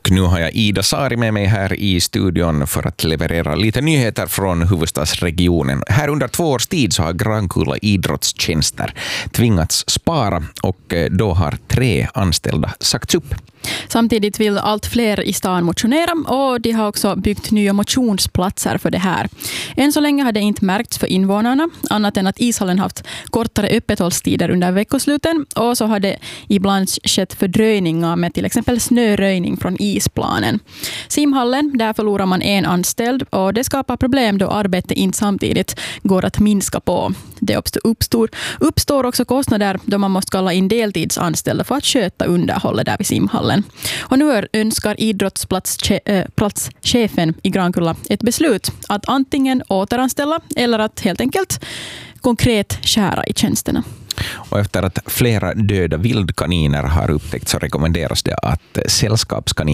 Och nu har jag Ida Sari med mig här i studion för att leverera lite nyheter från huvudstadsregionen. Här under 2 års tid så har Grankulla idrottstjänster tvingats spara och då har 3 anställda sagts upp. Samtidigt vill allt fler i stan motionera och de har också byggt nya motionsplatser för det här. Än så länge har det inte märkts för invånarna annat än att ishallen haft kortare öppethållstider under veckosluten och så har det ibland skett fördröjningar med till exempel snöröjning från isplanen. Simhallen, där förlorar man 1 anställd och det skapar problem då arbetet inte samtidigt går att minska på. Det uppstår också kostnader då man måste kalla in deltidsanställda för att sköta underhållet där vid simhallen. Och nu önskar idrottsplatschefen i Grankulla ett beslut att antingen återanställa eller att helt enkelt konkret skära i tjänsterna. Och efter att flera döda vildkaniner har upptäckts så rekommenderas det att sällskapskaniner